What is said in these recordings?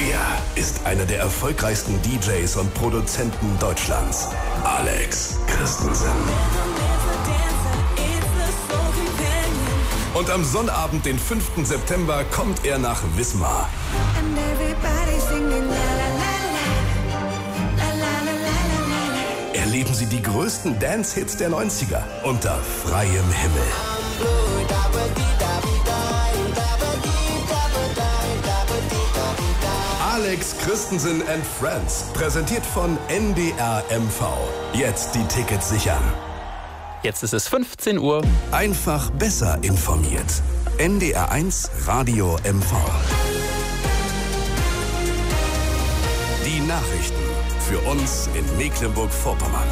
Er ist einer der erfolgreichsten DJs und Produzenten Deutschlands. Alex Christensen. Und am Sonnabend, den 5. September, kommt er nach Wismar. Erleben Sie die größten Dance-Hits der 90er unter freiem Himmel. Alex Christensen and Friends, präsentiert von NDR MV. Jetzt die Tickets sichern. Jetzt ist es 15 Uhr. Einfach besser informiert. NDR1 Radio MV. Die Nachrichten für uns in Mecklenburg-Vorpommern.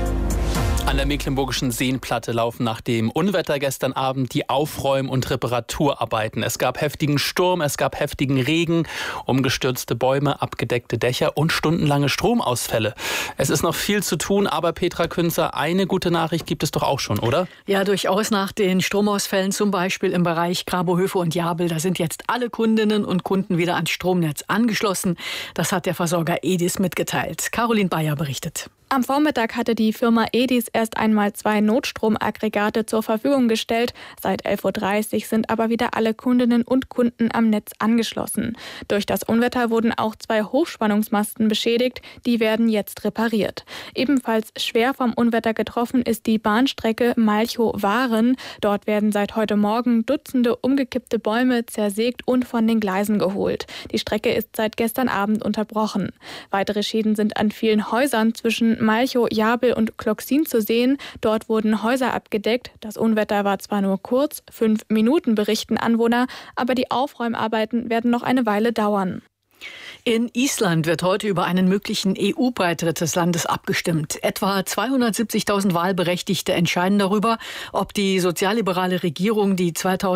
An der Mecklenburgischen Seenplatte laufen nach dem Unwetter gestern Abend die Aufräum- und Reparaturarbeiten. Es gab heftigen Sturm, es gab heftigen Regen, umgestürzte Bäume, abgedeckte Dächer und stundenlange Stromausfälle. Es ist noch viel zu tun, aber Petra Künzer, eine gute Nachricht gibt es doch auch schon, oder? Ja, durchaus. Nach den Stromausfällen, zum Beispiel im Bereich Grabohöfe und Jabel, da sind jetzt alle Kundinnen und Kunden wieder ans Stromnetz angeschlossen. Das hat der Versorger Edis mitgeteilt. Caroline Bayer berichtet. Am Vormittag hatte die Firma Edis erst einmal 2 Notstromaggregate zur Verfügung gestellt. Seit 11.30 Uhr sind aber wieder alle Kundinnen und Kunden am Netz angeschlossen. Durch das Unwetter wurden auch 2 Hochspannungsmasten beschädigt. Die werden jetzt repariert. Ebenfalls schwer vom Unwetter getroffen ist die Bahnstrecke Malchow-Waren. Dort werden seit heute Morgen Dutzende umgekippte Bäume zersägt und von den Gleisen geholt. Die Strecke ist seit gestern Abend unterbrochen. Weitere Schäden sind an vielen Häusern zwischen Malchow, Jabel und Kloxin zu sehen. Dort wurden Häuser abgedeckt. Das Unwetter war zwar nur kurz, 5 Minuten, berichten Anwohner, aber die Aufräumarbeiten werden noch eine Weile dauern. In Island wird heute über einen möglichen EU-Beitritt des Landes abgestimmt. Etwa 270.000 Wahlberechtigte entscheiden darüber, ob die sozialliberale Regierung die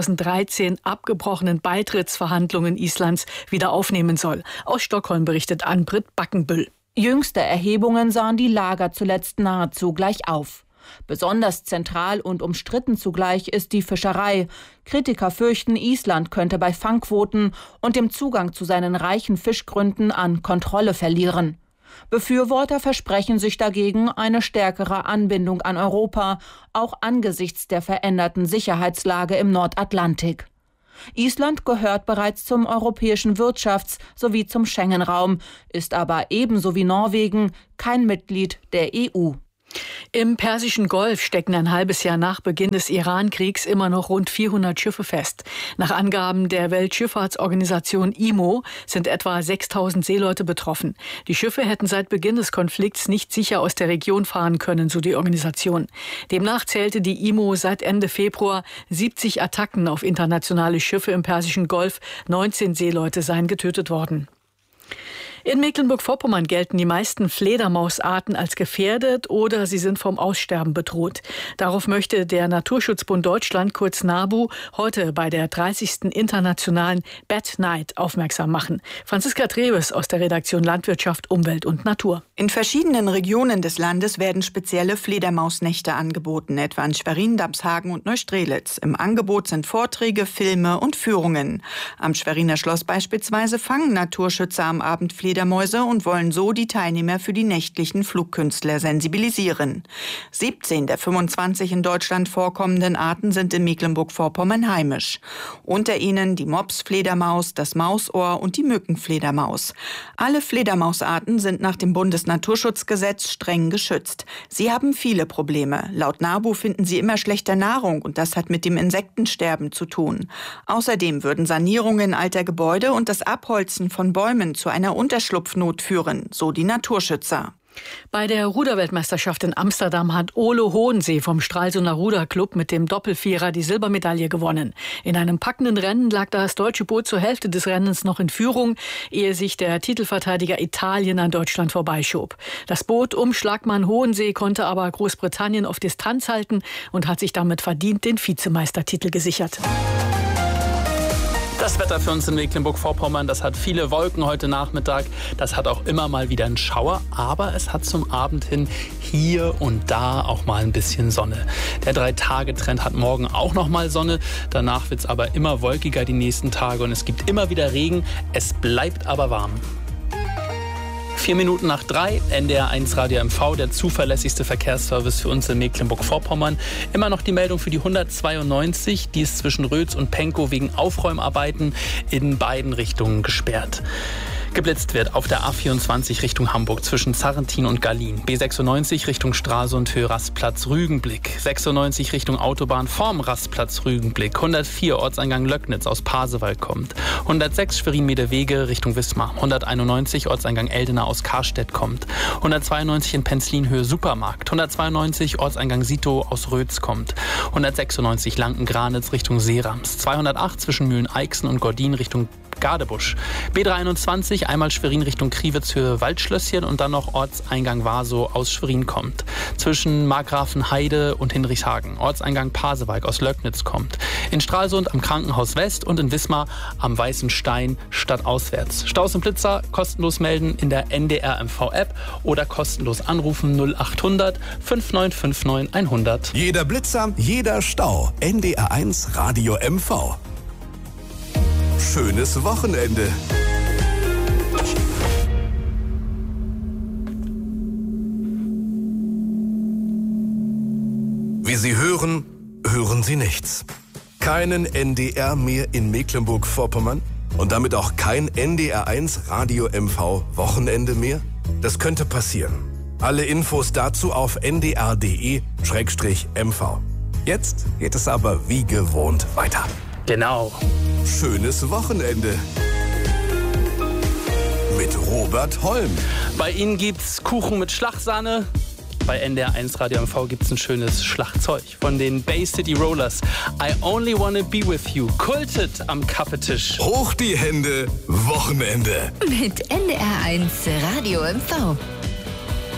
2013 abgebrochenen Beitrittsverhandlungen Islands wieder aufnehmen soll. Aus Stockholm berichtet Ann-Britt Backenbüll. Jüngste Erhebungen sahen die Lager zuletzt nahezu gleich auf. Besonders zentral und umstritten zugleich ist die Fischerei. Kritiker fürchten, Island könnte bei Fangquoten und dem Zugang zu seinen reichen Fischgründen an Kontrolle verlieren. Befürworter versprechen sich dagegen eine stärkere Anbindung an Europa, auch angesichts der veränderten Sicherheitslage im Nordatlantik. Island gehört bereits zum europäischen Wirtschafts- sowie zum Schengen-Raum, ist aber ebenso wie Norwegen kein Mitglied der EU. Im Persischen Golf stecken ein halbes Jahr nach Beginn des Iran-Kriegs immer noch rund 400 Schiffe fest. Nach Angaben der Weltschifffahrtsorganisation IMO sind etwa 6.000 Seeleute betroffen. Die Schiffe hätten seit Beginn des Konflikts nicht sicher aus der Region fahren können, so die Organisation. Demnach zählte die IMO seit Ende Februar 70 Attacken auf internationale Schiffe im Persischen Golf. 19 Seeleute seien getötet worden. In Mecklenburg-Vorpommern gelten die meisten Fledermausarten als gefährdet oder sie sind vom Aussterben bedroht. Darauf möchte der Naturschutzbund Deutschland, kurz NABU, heute bei der 30. internationalen Bat Night aufmerksam machen. Franziska Treves aus der Redaktion Landwirtschaft, Umwelt und Natur. In verschiedenen Regionen des Landes werden spezielle Fledermausnächte angeboten, etwa in Schwerin, Damshagen und Neustrelitz. Im Angebot sind Vorträge, Filme und Führungen. Am Schweriner Schloss beispielsweise fangen Naturschützer am Abend Fledermäuse und wollen so die Teilnehmer für die nächtlichen Flugkünstler sensibilisieren. 17 der 25 in Deutschland vorkommenden Arten sind in Mecklenburg-Vorpommern heimisch. Unter ihnen die Mops-Fledermaus, das Mausohr und die Mückenfledermaus. Alle Fledermausarten sind nach dem Bundesnaturschutzgesetz streng geschützt. Sie haben viele Probleme. Laut NABU finden sie immer schlechter Nahrung und das hat mit dem Insektensterben zu tun. Außerdem würden Sanierungen alter Gebäude und das Abholzen von Bäumen zu einer Unterschlupfnot führen, so die Naturschützer. Bei der Ruderweltmeisterschaft in Amsterdam hat Ole Hohensee vom Stralsunder Ruderclub mit dem Doppelvierer die Silbermedaille gewonnen. In einem packenden Rennen lag das deutsche Boot zur Hälfte des Rennens noch in Führung, ehe sich der Titelverteidiger Italien an Deutschland vorbeischob. Das Boot um Schlagmann Hohensee konnte aber Großbritannien auf Distanz halten und hat sich damit verdient den Vizemeistertitel gesichert. Das Wetter für uns in Mecklenburg-Vorpommern, das hat viele Wolken heute Nachmittag. Das hat auch immer mal wieder einen Schauer, aber es hat zum Abend hin hier und da auch mal ein bisschen Sonne. Der 3-Tage-Trend hat morgen auch noch mal Sonne. Danach wird es aber immer wolkiger die nächsten Tage und es gibt immer wieder Regen. Es bleibt aber warm. 4 Minuten nach 3, NDR 1 Radio MV, der zuverlässigste Verkehrsservice für uns in Mecklenburg-Vorpommern. Immer noch die Meldung für die 192, die ist zwischen Rötz und Pankow wegen Aufräumarbeiten in beiden Richtungen gesperrt. Geblitzt wird auf der A24 Richtung Hamburg zwischen Zarrentin und Gallien. B96 Richtung Stralsund für Rastplatz Rügenblick. 96 Richtung Autobahn vorm Rastplatz Rügenblick. 104 Ortseingang Löcknitz aus Pasewalk kommt. 106 Schwerin-Meedewege Richtung Wismar. 191 Ortseingang Eldena aus Karstedt kommt. 192 in Penzlin Höhe Supermarkt. 192 Ortseingang Sito aus Rötz kommt. 196 Lanken-Granitz Richtung Seerams. 208 zwischen Mühlen-Eichsen und Gordin Richtung Gadebusch. B321 einmal Schwerin Richtung Kriwitz für Waldschlösschen und dann noch Ortseingang Warsow aus Schwerin kommt. Zwischen Markgrafenheide und Hinrichshagen. Ortseingang Pasewalk aus Löcknitz kommt. In Stralsund am Krankenhaus West und in Wismar am Weißen Stein stadtauswärts. Staus und Blitzer kostenlos melden in der NDR MV App oder kostenlos anrufen 0800 5959 100. Jeder Blitzer, jeder Stau. NDR 1 Radio MV. Schönes Wochenende. Wie Sie hören, hören Sie nichts. Keinen NDR mehr in Mecklenburg-Vorpommern und damit auch kein NDR 1 Radio MV Wochenende mehr? Das könnte passieren. Alle Infos dazu auf ndr.de/MV. Jetzt geht es aber wie gewohnt weiter. Genau. Schönes Wochenende. Mit Robert Holm. Bei Ihnen gibt's Kuchen mit Schlagsahne. Bei NDR 1 Radio MV gibt's ein schönes Schlagzeug von den Bay City Rollers. I Only Wanna Be With You. Kultet am Kaffeetisch. Hoch die Hände, Wochenende. Mit NDR 1 Radio MV.